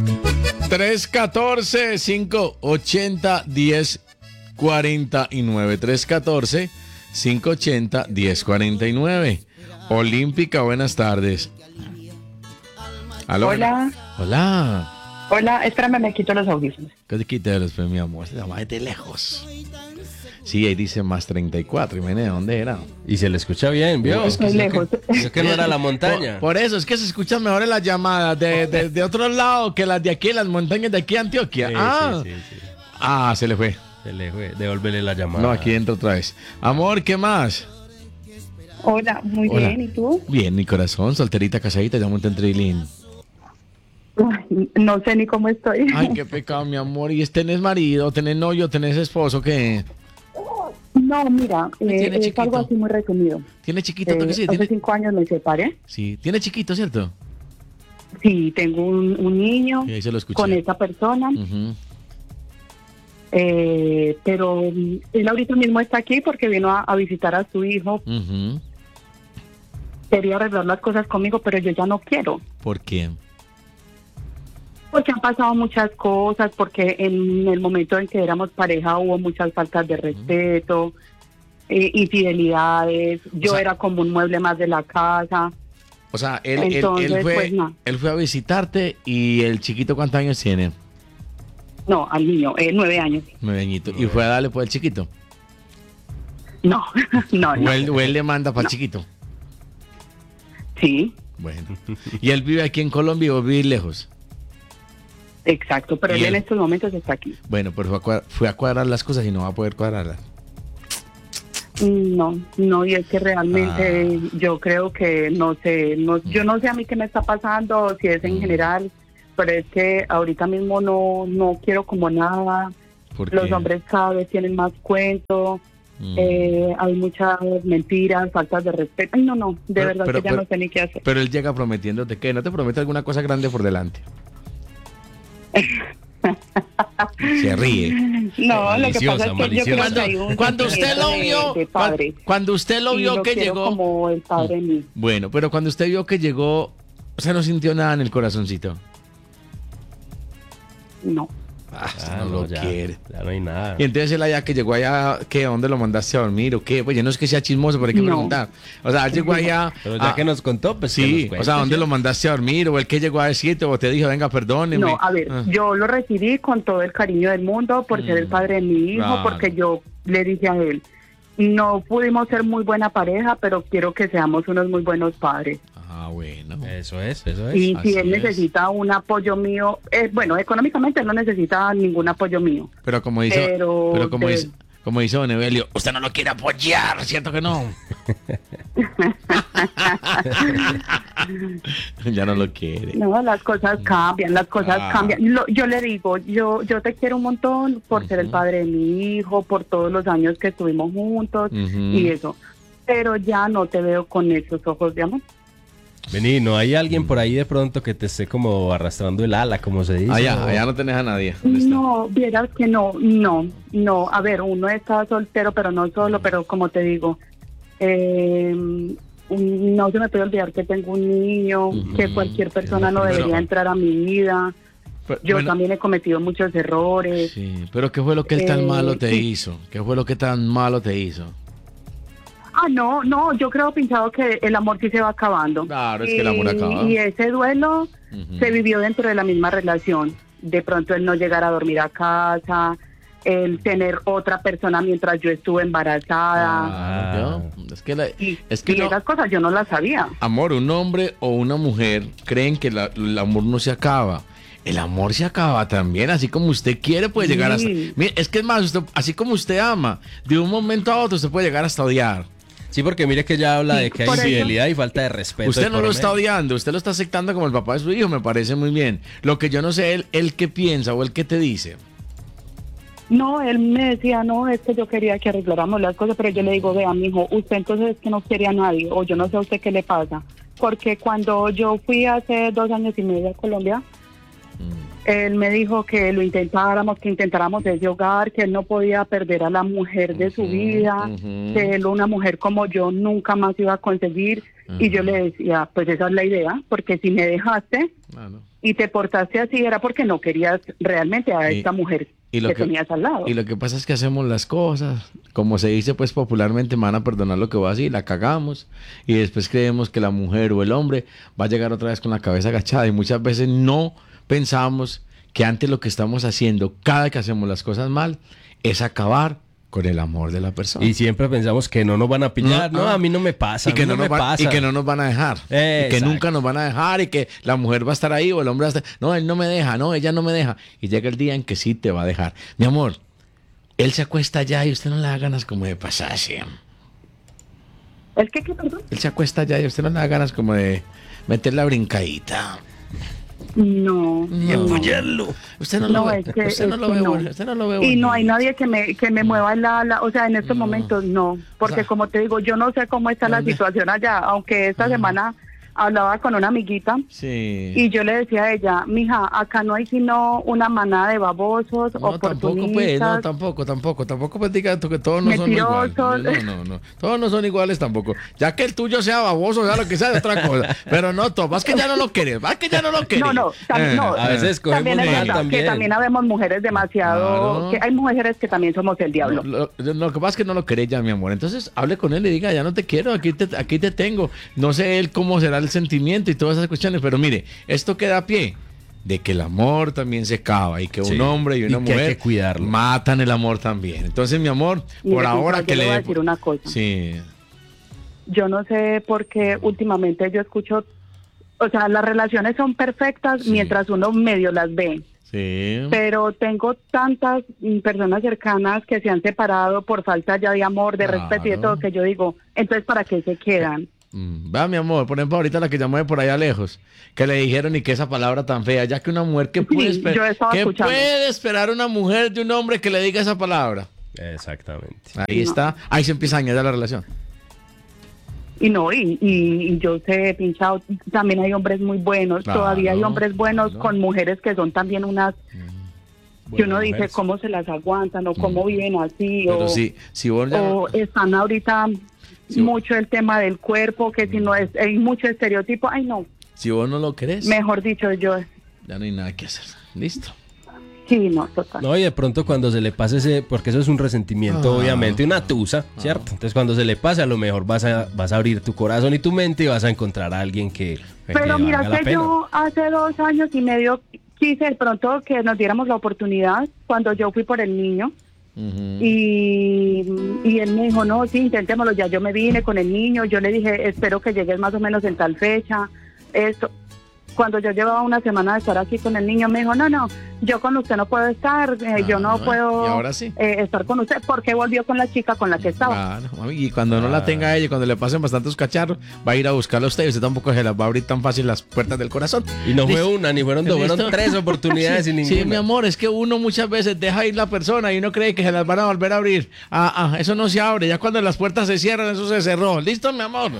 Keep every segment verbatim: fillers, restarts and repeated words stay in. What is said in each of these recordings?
tres uno cuatro, cinco ocho cero, uno cero cuatro nueve. tres uno cuatro, cinco ocho cero, uno cero cuatro nueve. Olímpica, buenas tardes. ¿Aló? Hola. Hola. Hola, espérame, me quito los audífonos. ¿Qué te quitas, pues, mi amor? Se llama de lejos. Sí, ahí dice más treinta y cuatro. Y viene de dónde era. Y se le escucha bien, ¿vio? Es que es lejos. Que, que no era la montaña. Por, por eso, es que se escuchan mejor las llamadas de, de, de otro lado que las de aquí, las montañas de aquí, Antioquia. Sí, ah. sí, sí, sí. ah, se le fue. Se le fue. Devuélvele la llamada. No, aquí entra otra vez. Amor, ¿qué más? Hola, muy Hola. bien, ¿y tú? Bien, mi corazón, solterita, casadita, ya monté en trilín. Ay, no sé ni cómo estoy. Ay, qué pecado, mi amor. ¿Y tenés marido, tenés novio, tenés esposo, qué? No, mira, eh, tiene es chiquito? algo así muy resumido. ¿Tiene chiquito? Eh, que sí, hace ¿tiene? cinco años me separé. Sí, tiene chiquito, ¿cierto? Sí, tengo un, un niño Sí, ahí se lo escuché. con esta persona, Ujú. eh, pero mm, él ahorita mismo está aquí porque vino a, a visitar a su hijo. Ujú. Quería arreglar las cosas conmigo, pero yo ya no quiero. ¿Por qué? Porque han pasado muchas cosas, porque en el momento en que éramos pareja hubo muchas faltas de respeto, eh, infidelidades, yo sea- era como un mueble más de la casa. O sea, él, él- Entonces, él, fue, pues, no. él fue a visitarte y el chiquito, ¿cuántos años tiene? No, al niño, eh, nueve años. Nueve añitos. ¿Y fue a darle por el chiquito? No, no, ¿O no. él, o él le manda para el chiquito? Sí, Bueno. ¿Y él vive aquí en Colombia o vive lejos? exacto, pero ¿Y él él? en estos momentos está aquí. Bueno, pues fue a, cuadrar, fue a cuadrar las cosas y no va a poder cuadrarlas. No, no, y es que realmente Ah. yo creo que, no sé, no, yo no sé a mí qué me está pasando, si es en Mm. general, pero es que ahorita mismo no, no quiero como nada. ¿Por Los qué? hombres cada vez tienen más cuento, Mm. eh, hay muchas mentiras, faltas de respeto. Ay, no, no, de Pero- verdad pero- que ya pero- no sé ni qué hacer. Pero él llega prometiéndote que no te promete alguna cosa grande por delante. Se ríe. No, lo que Maliciosa, pasa es que yo creo maliciosa. que hay un Cuando usted lo sentimiento vio, de, de cua- padre. cuando usted lo Y vio lo que quiero llegó, como el padre de mí. bueno, pero cuando usted vio que llegó, o sea, no sintió nada en el corazoncito. No. Ah, usted Ah, no no, lo ya, quiere. ya no hay nada. Y entonces él allá que llegó allá, ¿qué? ¿A dónde lo mandaste a dormir o qué? Pues ya no es que sea chismoso, pero hay que No. preguntar. O sea, él llegó allá. Pero ya a- que nos contó, pues que Sí, nos o cuente, sea, ¿dónde ¿sí? lo mandaste a dormir? O él que llegó a decirte, o te dijo, venga, perdóneme. No, a ver, Ah. yo lo recibí con todo el cariño del mundo por ser el padre de mi hijo, claro. porque yo le dije a él, no pudimos ser muy buena pareja, pero quiero que seamos unos muy buenos padres. Ah, bueno. Eso es, eso es. Y así si él es. necesita un apoyo mío, eh, bueno, económicamente él no necesita ningún apoyo mío. Pero como dice, pero, Pero como de- dice, como dice Don Evelio, usted no lo quiere apoyar, ¿cierto que no? Ya no lo quiere. No, las cosas cambian, las cosas Ah. cambian. Lo- yo le digo, yo yo te quiero un montón por ser el Ujú. padre de mi hijo, por todos los años que estuvimos juntos Ujú. y eso. Pero ya no te veo con esos ojos de amor. Vení, ¿no hay alguien por ahí de pronto que te esté como arrastrando el ala, como se dice? Allá, ¿O- allá no tenés a nadie. ¿Dónde está? No, vieras que no, no, no. A ver, uno está soltero, pero no solo, pero como te digo, eh, no se me puede olvidar que tengo un niño, Ujú. que cualquier persona no Pero- debería entrar a mi vida. Pero- Yo bueno, también he cometido muchos errores. sí, pero ¿qué fue lo que él tan Eh, malo te sí. hizo? ¿Qué fue lo que tan malo te hizo? Ah, no, no, yo creo, Pinchado, que el amor sí se va acabando. Claro, es que el amor Y- acaba. Y ese duelo Ujú. se vivió dentro de la misma relación. De pronto el no llegar a dormir a casa, el tener otra persona mientras yo estuve embarazada. Ah, ¿no? Es que, la- y es que y no- esas cosas yo no las sabía. amor, un hombre o una mujer creen que la- el amor no se acaba. El amor se acaba también, así como usted quiere puede Sí. llegar hasta... Mire, es que es más, usted- así como usted ama, de un momento a otro usted puede llegar hasta odiar. Sí, porque mire que ya habla Sí, de que hay por eso- infidelidad y falta de respeto. Usted de no por lo está medio. odiando, usted lo está aceptando como el papá de su hijo, me parece muy bien. Lo que yo no sé, él, él qué piensa o él qué te dice. No, él me decía, no, es que yo quería que arregláramos las cosas, pero yo le digo, vea, mijo, usted entonces es que no quiere a nadie, o yo no sé a usted qué le pasa. Porque cuando yo fui hace dos años y medio a Colombia, él me dijo que lo intentáramos, que intentáramos ese hogar, que él no podía perder a la mujer de su Ujú, vida, ujú. que él una mujer como yo nunca más iba a conseguir, Y yo le decía, pues esa es la idea, porque si me dejaste Ah, no. y te portaste así era porque no querías realmente a Y- esta mujer y lo que, que- tenías al lado. Y lo que pasa es que hacemos las cosas, como se dice pues popularmente, me van a perdonar lo que voy a decir, la cagamos y después creemos que la mujer o el hombre va a llegar otra vez con la cabeza agachada y muchas veces no pensamos que antes lo que estamos haciendo, cada que hacemos las cosas mal, es acabar con el amor de la persona. Y siempre pensamos que no nos van a pillar. No, ah. a mí no me pasa. y que a mí no, no, nos me van- pasa. y que no nos van a dejar. Y que Exacto. nunca nos van a dejar y que la mujer va a estar ahí o el hombre va a estar... No, él no me deja, no, ella no me deja. Y llega el día en que sí te va a dejar. Mi amor, él se acuesta allá y usted no le da ganas como de pasarse. ¿El qué, qué, perdón? Él se acuesta allá y usted no le da ganas como de meter la brincadita. No. Y empollarlo. Usted no, lo No, ve. es que, usted no es lo que ve. no. bueno, Usted no lo ve. Y bueno. no hay nadie que me que me mueva la, la o sea, en estos momentos no, porque O sea, como te digo, yo no sé cómo está la ¿dónde? situación allá, aunque esta semana hablaba con una amiguita Sí. y yo le decía a ella, mija, acá no hay sino una manada de babosos, No, tampoco, pues, no, oportunistas. tampoco, tampoco, tampoco pues diga tú que todos no son iguales. Mentirosos. No, no, no, todos no son iguales tampoco. Ya que el tuyo sea baboso, sea lo que sea, es otra cosa. Pero no, todo, más que ya no lo querés, más que ya no lo querés. No, no, también, no. A veces cogemos También es mal verdad también. que también habemos mujeres demasiado, Claro. que hay mujeres que también somos el diablo. Lo, lo- lo que pasa es que no lo querés ya, mi amor. Entonces, hable con él y diga, ya no te quiero, aquí te, aquí te tengo. No sé él cómo será el sentimiento y todas esas cuestiones, pero mire, esto queda a pie de que el amor también se acaba y que Sí, un hombre y una y que hay mujer que cuidarlo. matan el amor también. Entonces, mi amor, Mire, por ahora yo que le le... voy a decir una cosa. Sí. Yo no sé por qué últimamente yo escucho, o sea, las relaciones son perfectas Sí. mientras uno medio las ve, Sí. pero tengo tantas mm, personas cercanas que se han separado por falta ya de amor, de Claro. respeto y de todo, que yo digo, entonces ¿para qué se quedan? Mm, Va, mi amor, por ejemplo, ahorita la que llamó de por allá lejos, que le dijeron y que esa palabra tan fea, ya que una mujer, ¿qué puede, Sí, esper- yo estaba ¿qué escuchando. puede esperar una mujer de un hombre que le diga esa palabra? Exactamente. Ahí está, ahí se empieza a añadir la relación. Y no, y, y, y yo sé, pinchado, también hay hombres muy buenos, Claro, todavía hay hombres buenos claro. con mujeres que son también unas, que uno Buenas dice mujeres. cómo se las aguantan o cómo viven así, Pero o... si, si vos ya... o están ahorita Sí. mucho el tema del cuerpo, que si no es, hay mucho estereotipo, ay no, Si vos no lo crees, mejor dicho yo, ya no hay nada que hacer. Listo. sí, no, total. No, y de pronto cuando se le pase ese, porque eso es un resentimiento, Ah. obviamente, una tusa, ¿cierto? Entonces cuando se le pase, a lo mejor vas a, vas a abrir tu corazón y tu mente y vas a encontrar a alguien que, que Pero mira valga la que pena. yo hace dos años y medio quise de pronto que nos diéramos la oportunidad cuando yo fui por el niño. Ujú. Y, y él me dijo, no, sí, intentémoslo, ya yo me vine con el niño, yo le dije, espero que llegues más o menos en tal fecha, esto. Cuando yo llevaba una semana de estar aquí con el niño, me dijo, no, no, yo con usted no puedo estar, eh, yo no Ah, puedo ¿y ahora sí? eh, estar con usted, porque volvió con la chica con la que estaba. Claro, mami, y cuando no la tenga ella, cuando le pasen bastantes cacharros, va a ir a buscarla a usted y usted tampoco se las va a abrir tan fácil las puertas del corazón. Y no fue Listo. una, ni fueron dos, fueron ¿Listo? tres oportunidades sí, y ninguna. sí, mi amor, es que uno muchas veces deja ir la persona y uno cree que se las van a volver a abrir. Ah, ah, eso no se abre, ya cuando las puertas se cierran, eso se cerró. ¿Listo, mi amor?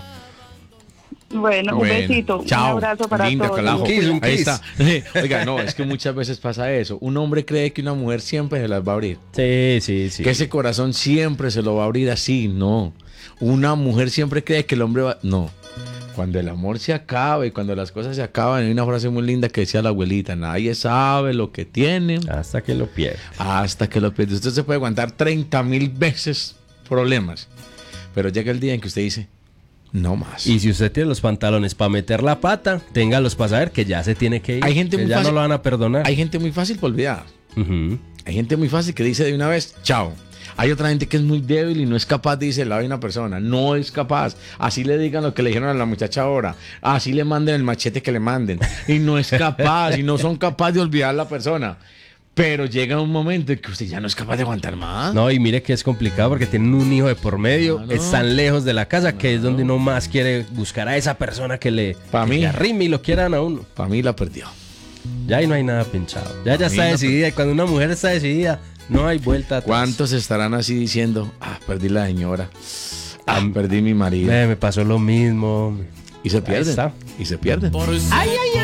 Bueno, un Bueno, besito, chao. un abrazo para Linda, todos. carajo. Un kiss, un Ahí kiss. está. Oiga, no, es que muchas veces pasa eso. Un hombre cree que una mujer siempre se las va a abrir. Sí, sí, sí. Que ese corazón siempre se lo va a abrir así. No. Una mujer siempre cree que el hombre va... No. Cuando el amor se acaba y cuando las cosas se acaban, hay una frase muy linda que decía la abuelita, nadie sabe lo que tiene Hasta que lo pierde. hasta que lo pierde. Usted se puede aguantar treinta mil veces problemas, pero llega el día en que usted dice, no más. Y si usted tiene los pantalones para meter la pata, téngalos para saber que ya se tiene que ir. Hay gente que muy ya fácil- no lo van a perdonar. Hay gente muy fácil por olvidar. Ujú. Hay gente muy fácil que dice de una vez, chao. Hay otra gente que es muy débil y no es capaz de irse al lado de una persona. No es capaz. Así le digan lo que le dijeron a la muchacha ahora. Así le manden el machete que le manden. Y no es capaz. Y no son capaces de olvidar a la persona. Pero llega un momento en que usted ya no es capaz de aguantar más. No, y mire que es complicado porque tienen un hijo de por medio, Claro. están lejos de la casa, que es donde uno más quiere buscar a esa persona que le, Pa' que mí. le arrime y lo quieran a uno. Para mí la perdió. Ya ahí no hay nada pinchado. Ya ya mí está no- decidida. Y cuando una mujer está decidida, no hay vuelta atrás. ¿Cuántos estarán así diciendo, ah, perdí la señora? Ah, perdí mi marido. Eh, me pasó lo mismo. Y se Ahí pierden. está. Y se pierden. Por ser